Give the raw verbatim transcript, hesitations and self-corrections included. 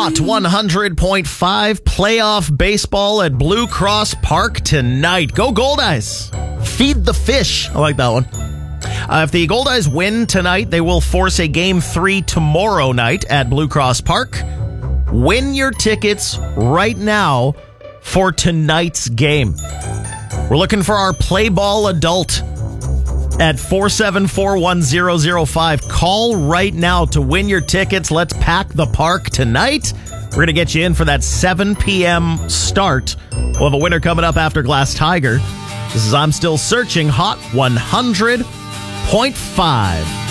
Hot one hundred point five playoff baseball at Blue Cross Park tonight. Go Goldeyes. Feed the fish. I like that one. Uh, if the Goldeyes win tonight, they will force a game three tomorrow night at Blue Cross Park. Win your tickets right now for tonight's game. We're looking for our play ball adult at four seven four, one zero zero five. Call right now to win your tickets. Let's pack the park tonight. We're going to get you in for that seven p.m. start. We'll have a winner coming up after Glass Tiger. This is I'm Still Searching, Hot one hundred point five.